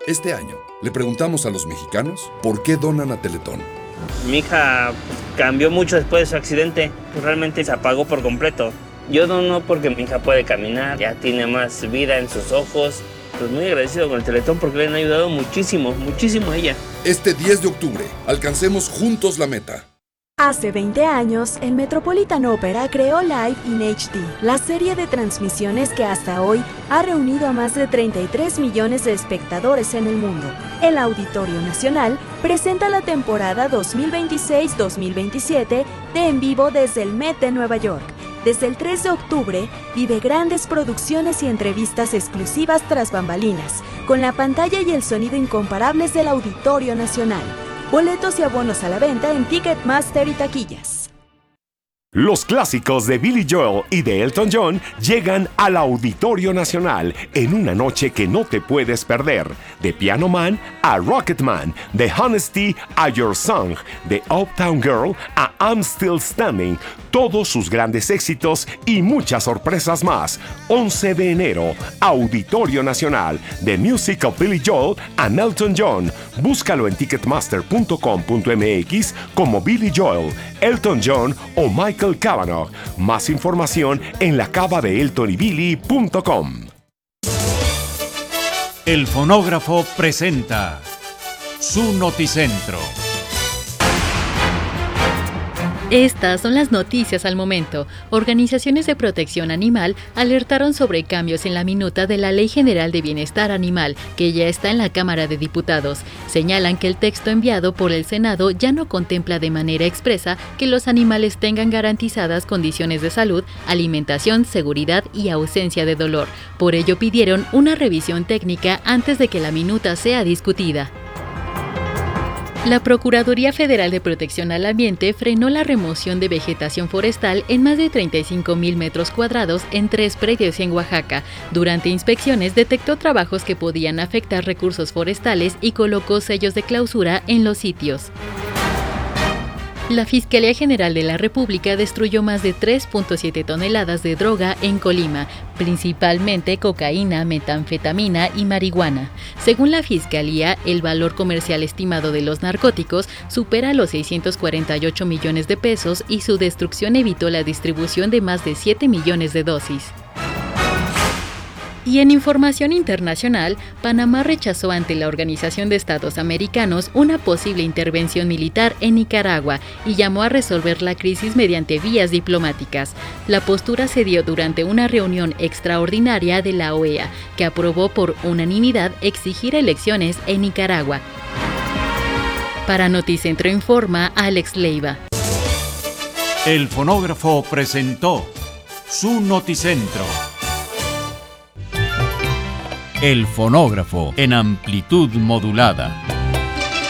Este año, le preguntamos a los mexicanos por qué donan a Teletón. Mi hija cambió mucho después de su accidente, pues realmente se apagó por completo. Yo dono porque mi hija puede caminar, ya tiene más vida en sus ojos. Pues muy agradecido con el Teletón porque le han ayudado muchísimo, muchísimo a ella. Este 10 de octubre, alcancemos juntos la meta. Hace 20 años, el Metropolitan Opera creó Live in HD, la serie de transmisiones que hasta hoy ha reunido a más de 33 millones de espectadores en el mundo. El Auditorio Nacional presenta la temporada 2026-2027 de En Vivo desde el Met de Nueva York. Desde el 3 de octubre, vive grandes producciones y entrevistas exclusivas tras bambalinas, con la pantalla y el sonido incomparables del Auditorio Nacional. Boletos y abonos a la venta en Ticketmaster y taquillas. Los clásicos de Billy Joel y de Elton John llegan al Auditorio Nacional en una noche que no te puedes perder. De Piano Man a Rocket Man, de Honesty a Your Song, de Uptown Girl a I'm Still Standing, todos sus grandes éxitos y muchas sorpresas más. 11 de enero, Auditorio Nacional, The Music of Billy Joel and Elton John. Búscalo en ticketmaster.com.mx como Billy Joel, Elton John o Michael Cavanaugh. Más información en lacavadeeltonybilly.com. El Fonógrafo presenta su Noticentro. Estas son las noticias al momento. Organizaciones de protección animal alertaron sobre cambios en la minuta de la Ley General de Bienestar Animal, que ya está en la Cámara de Diputados. Señalan que el texto enviado por el Senado ya no contempla de manera expresa que los animales tengan garantizadas condiciones de salud, alimentación, seguridad y ausencia de dolor. Por ello pidieron una revisión técnica antes de que la minuta sea discutida. La Procuraduría Federal de Protección al Ambiente frenó la remoción de vegetación forestal en más de 35,000 metros cuadrados en 3 predios en Oaxaca. Durante inspecciones detectó trabajos que podían afectar recursos forestales y colocó sellos de clausura en los sitios. La Fiscalía General de la República destruyó más de 3.7 toneladas de droga en Colima, principalmente cocaína, metanfetamina y marihuana. Según la Fiscalía, el valor comercial estimado de los narcóticos supera los 648 millones de pesos y su destrucción evitó la distribución de más de 7 millones de dosis. Y en información internacional, Panamá rechazó ante la Organización de Estados Americanos una posible intervención militar en Nicaragua y llamó a resolver la crisis mediante vías diplomáticas. La postura se dio durante una reunión extraordinaria de la OEA, que aprobó por unanimidad exigir elecciones en Nicaragua. Para Noticentro Informa, Alex Leiva. El Fonógrafo presentó su Noticentro. El Fonógrafo en amplitud modulada.